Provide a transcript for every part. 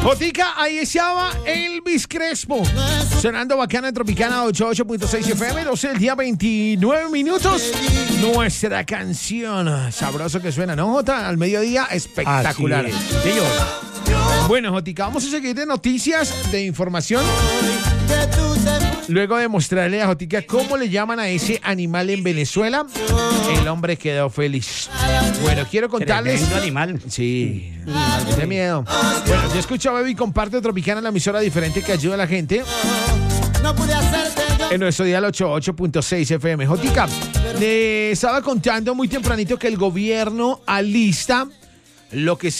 Jotica, ahí estaba Elvis Crespo. Sonando bacana en Tropicana 88.6 FM, 12 del día, 29 minutos. Nuestra canción. Sabroso que suena, ¿no, Jota? Al mediodía, espectacular. Bueno, Jotica, vamos a seguir de noticias, de información. Luego de mostrarle a Jotica cómo le llaman a ese animal en Venezuela, el hombre quedó feliz. Bueno, quiero contarles... Tremendo animal. Sí, qué miedo. Bueno, yo escucho a Baby y comparte Tropicana, la emisora diferente que ayuda a la gente. En nuestro dial 88.6 FM. Jotica, le estaba contando muy tempranito que el gobierno alista lo que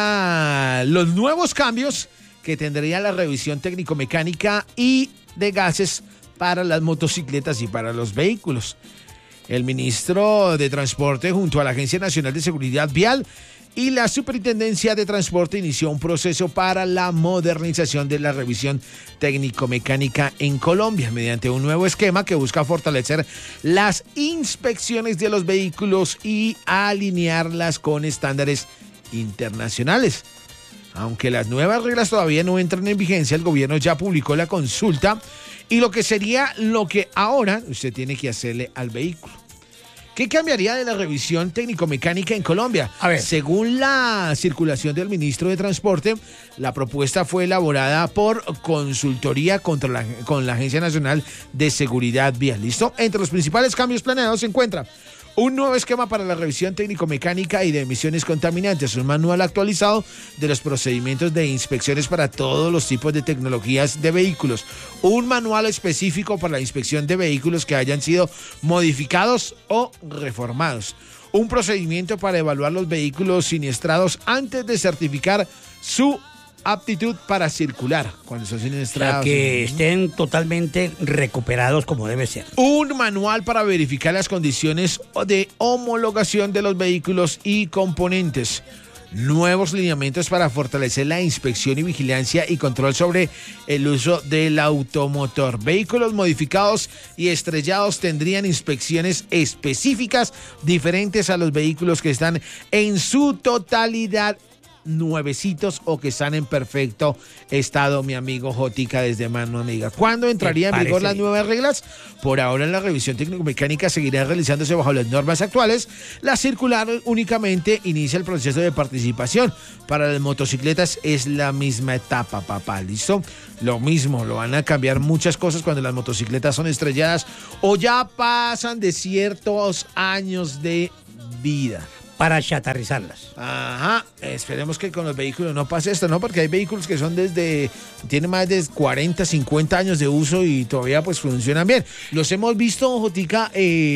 serían los nuevos cambios que tendría la revisión técnico-mecánica y de gases para las motocicletas y para los vehículos. El ministro de Transporte, junto a la Agencia Nacional de Seguridad Vial y la Superintendencia de Transporte, inició un proceso para la modernización de la revisión técnico-mecánica en Colombia, mediante un nuevo esquema que busca fortalecer las inspecciones de los vehículos y alinearlas con estándares internacionales. Aunque las nuevas reglas todavía no entran en vigencia, el gobierno ya publicó la consulta y lo que sería lo que ahora usted tiene que hacerle al vehículo. ¿Qué cambiaría de la revisión técnico-mecánica en Colombia? A ver. Según la circulación del ministro de Transporte, la propuesta fue elaborada por consultoría con la Agencia Nacional de Seguridad Vial. ¿Listo? Entre los principales cambios planeados se encuentra un nuevo esquema para la revisión técnico-mecánica y de emisiones contaminantes, un manual actualizado de los procedimientos de inspecciones para todos los tipos de tecnologías de vehículos, un manual específico para la inspección de vehículos que hayan sido modificados o reformados, un procedimiento para evaluar los vehículos siniestrados antes de certificar su aptitud para circular cuando son siniestrados. O sea, que estén totalmente recuperados como debe ser. Un manual para verificar las condiciones de homologación de los vehículos y componentes. Nuevos lineamientos para fortalecer la inspección y vigilancia y control sobre el uso del automotor. Vehículos modificados y estrellados tendrían inspecciones específicas diferentes a los vehículos que están en su totalidad nuevecitos o que están en perfecto estado, mi amigo Jotica desde Mano Amiga. ¿Cuándo entrarían en vigor las nuevas reglas? Por ahora la revisión técnico-mecánica seguirá realizándose bajo las normas actuales. La circular únicamente inicia el proceso de participación. Para las motocicletas es la misma etapa, papá, ¿listo? Lo mismo, lo van a cambiar muchas cosas cuando las motocicletas son estrelladas o ya pasan de ciertos años de vida. Para chatarrizarlas. Ajá, esperemos que con los vehículos no pase esto, ¿no? Porque hay vehículos que son tienen más de 40, 50 años de uso y todavía pues funcionan bien. Los hemos visto, Jotica,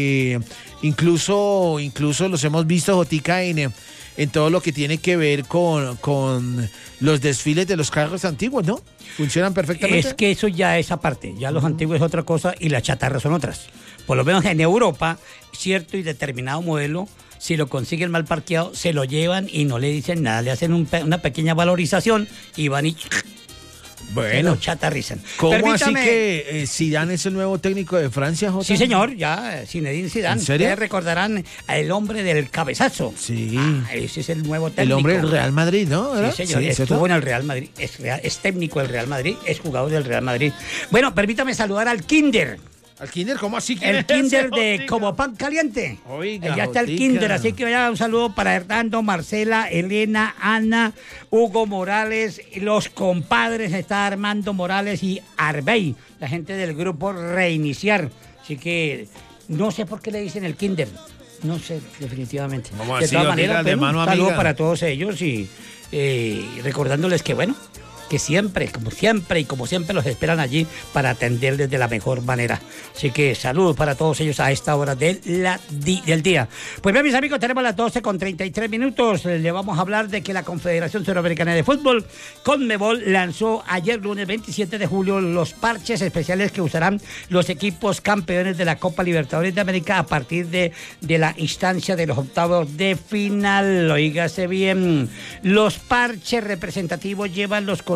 incluso los hemos visto, Jotica, en todo lo que tiene que ver con los desfiles de los carros antiguos, ¿no? Funcionan perfectamente. Es que eso ya es aparte, ya los antiguos es otra cosa y las chatarras son otras. Por lo menos en Europa, cierto y determinado modelo, si lo consiguen mal parqueado, se lo llevan y no le dicen nada, le hacen una pequeña valorización y van y bueno, lo chatarrizan. ¿Cómo Permítame, así que Zidane es el nuevo técnico de Francia, Jota? Sí, señor, ya, Zinedine Zidane. ¿En serio? Ustedes recordarán al hombre del cabezazo. Sí. Ese es el nuevo técnico. El hombre del Real Madrid, ¿no? ¿Verdad? Sí, señor, Sí, estuvo ¿cierto? en el Real Madrid, es técnico del Real Madrid, es jugador del Real Madrid. Bueno, permítame saludar al Kinder. ¿Al Kinder? ¿Cómo así? El Kinder de Como Pan Caliente. Oiga, ya está el Jotica. Kinder, así que vaya un saludo para Hernando, Marcela, Elena, Ana, Hugo Morales, los compadres, está Armando Morales y Arbey, la gente del grupo Reiniciar. Así que no sé por qué le dicen el Kinder, no sé, definitivamente. ¿Cómo De así, todas Jotica, maneras, de bueno, mano un saludo amiga? para todos ellos y recordándoles que bueno, que siempre y como siempre los esperan allí para atenderles de la mejor manera. Así que saludos para todos ellos a esta hora del día. Pues bien, mis amigos, tenemos las 12:33. Le vamos a hablar de que la Confederación Suramericana de Fútbol, CONMEBOL, lanzó ayer lunes 27 de julio los parches especiales que usarán los equipos campeones de la Copa Libertadores de América a partir de la instancia de los octavos de final. Oígase bien, los parches representativos llevan los colores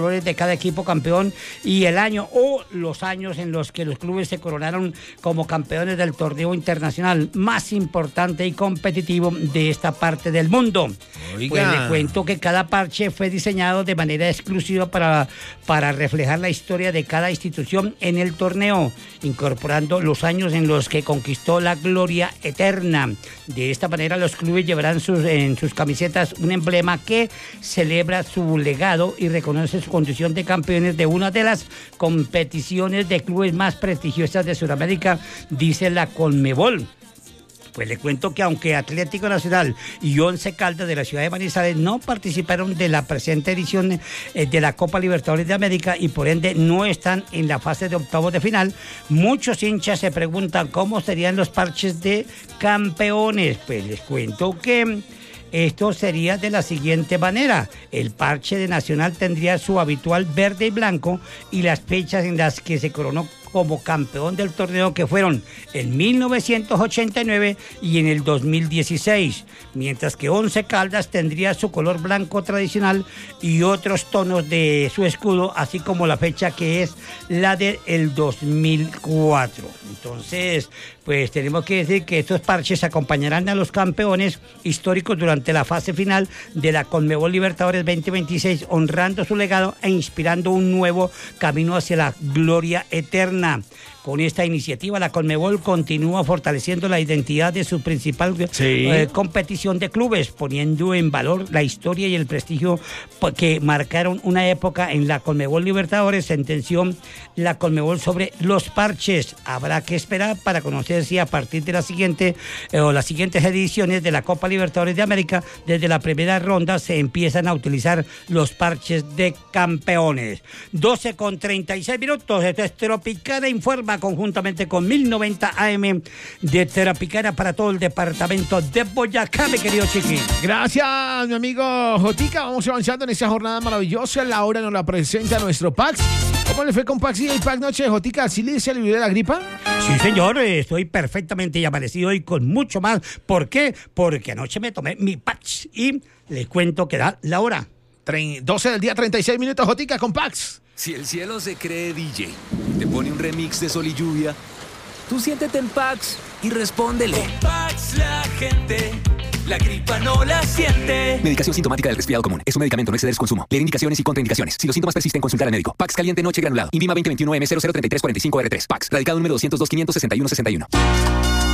colores de cada equipo campeón y el año o los años en los que los clubes se coronaron como campeones del torneo internacional más importante y competitivo de esta parte del mundo. Oiga. Pues le cuento que cada parche fue diseñado de manera exclusiva para reflejar la historia de cada institución en el torneo, incorporando los años en los que conquistó la gloria eterna. De esta manera los clubes llevarán en sus camisetas un emblema que celebra su legado y reconoce su condición de campeones de una de las competiciones de clubes más prestigiosas de Sudamérica, dice la Conmebol. Pues le cuento que aunque Atlético Nacional y Once Caldas de la ciudad de Manizales no participaron de la presente edición de la Copa Libertadores de América y por ende no están en la fase de octavos de final, muchos hinchas se preguntan cómo serían los parches de campeones. Pues les cuento que esto sería de la siguiente manera: el parche de Nacional tendría su habitual verde y blanco y las fechas en las que se coronó como campeón del torneo, que fueron en 1989 y en el 2016, mientras que Once Caldas tendría su color blanco tradicional y otros tonos de su escudo, así como la fecha que es la del 2004. Entonces, pues tenemos que decir que estos parches acompañarán a los campeones históricos durante la fase final de la Conmebol Libertadores 2026, honrando su legado e inspirando un nuevo camino hacia la gloria eterna. Con esta iniciativa, la Conmebol continúa fortaleciendo la identidad de su principal competición de clubes, poniendo en valor la historia y el prestigio que marcaron una época en la Conmebol Libertadores. Sentenció la Conmebol sobre los parches. Habrá que esperar para conocer si a partir de las siguientes ediciones de la Copa Libertadores de América, desde la primera ronda, se empiezan a utilizar los parches de campeones. 12:36. Esto es Tropicana Informa, conjuntamente con 1090 AM de Tropicana para todo el departamento de Boyacá, mi querido Chiqui. Gracias, mi amigo Jotica. Vamos avanzando en esta jornada maravillosa. La hora nos la presenta nuestro Pax. ¿Cómo le fue con Pax y el Pax Noche, Jotica? ¿Sí se le olvidó la gripa? Sí, señor, estoy perfectamente amanecido y con mucho más. ¿Por qué? Porque anoche me tomé mi Pax y le cuento que da la hora. 12 del día, 36 minutos, Jotica, con Pax. Si el cielo se cree DJ, te pone un remix de Sol y Lluvia, tú siéntete en Pax y respóndele. Con Pax la gente, la gripa no la siente. Medicación sintomática del resfriado común. Es un medicamento, no exceder su consumo. Leer indicaciones y contraindicaciones. Si los síntomas persisten, consultar al médico. Pax caliente noche granulado. INVIMA 2021 M003345R3. Pax. Radicado número 202 561 61.